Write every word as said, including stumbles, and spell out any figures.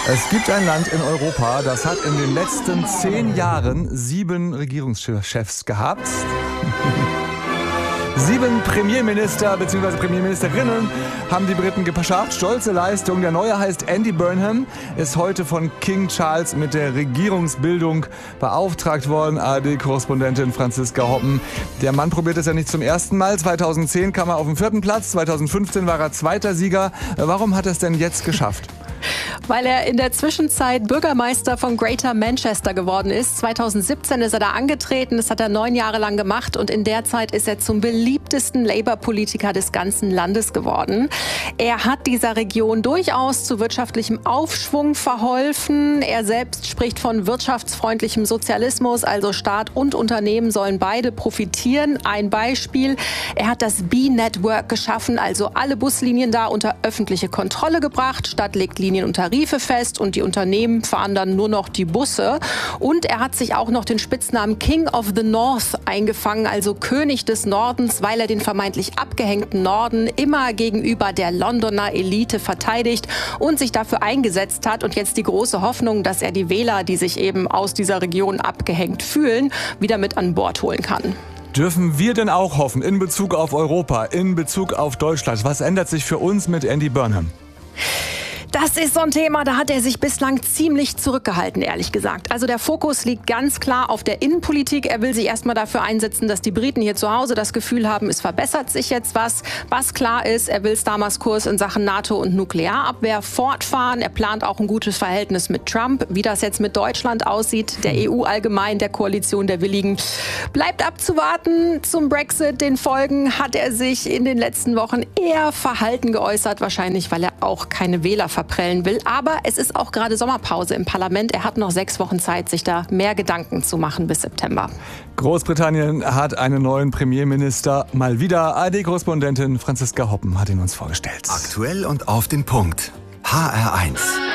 Es gibt ein Land in Europa, das hat in den letzten zehn Jahren sieben Regierungschefs gehabt. Sieben Premierminister bzw. Premierministerinnen haben die Briten geschafft. Stolze Leistung. Der Neue heißt Andy Burnham, ist heute von King Charles mit der Regierungsbildung beauftragt worden. A R D-Korrespondentin Franziska Hoppen. Der Mann probiert es ja nicht zum ersten Mal. zweitausendzehn kam er auf den vierten Platz, zweitausendfünfzehn war er zweiter Sieger. Warum hat er es denn jetzt geschafft? Weil er in der Zwischenzeit Bürgermeister von Greater Manchester geworden ist. zweitausendsiebzehn ist er da angetreten, das hat er neun Jahre lang gemacht und in der Zeit ist er zum beliebtesten Labour-Politiker des ganzen Landes geworden. Er hat dieser Region durchaus zu wirtschaftlichem Aufschwung verholfen. Er selbst spricht von wirtschaftsfreundlichem Sozialismus, also Staat und Unternehmen sollen beide profitieren. Ein Beispiel, er hat das B-Network geschaffen, also alle Buslinien da unter öffentliche Kontrolle gebracht. Stadt legt Linien und Tarife fest und die Unternehmen fahren dann nur noch die Busse. Und er hat sich auch noch den Spitznamen King of the North eingefangen, also König des Nordens, weil er den vermeintlich abgehängten Norden immer gegenüber der Londoner Elite verteidigt und sich dafür eingesetzt hat. Und jetzt die große Hoffnung, dass er die Wähler, die sich eben aus dieser Region abgehängt fühlen, wieder mit an Bord holen kann. Dürfen wir denn auch hoffen in Bezug auf Europa, in Bezug auf Deutschland? Was ändert sich für uns mit Andy Burnham? Das ist so ein Thema, da hat er sich bislang ziemlich zurückgehalten, ehrlich gesagt. Also der Fokus liegt ganz klar auf der Innenpolitik. Er will sich erstmal dafür einsetzen, dass die Briten hier zu Hause das Gefühl haben, es verbessert sich jetzt was. Was klar ist, er will Starmers Kurs in Sachen NATO und Nuklearabwehr fortfahren. Er plant auch ein gutes Verhältnis mit Trump. Wie das jetzt mit Deutschland aussieht, der E U allgemein, der Koalition der Willigen, bleibt abzuwarten. Zum Brexit, den Folgen, hat er sich in den letzten Wochen eher verhalten geäußert. Wahrscheinlich, weil er auch keine Wähler verprellen will. Aber es ist auch gerade Sommerpause im Parlament. Er hat noch sechs Wochen Zeit, sich da mehr Gedanken zu machen bis September. Großbritannien hat einen neuen Premierminister. Mal wieder A R D-Korrespondentin Franziska Hoppen hat ihn uns vorgestellt. Aktuell und auf den Punkt. H R eins.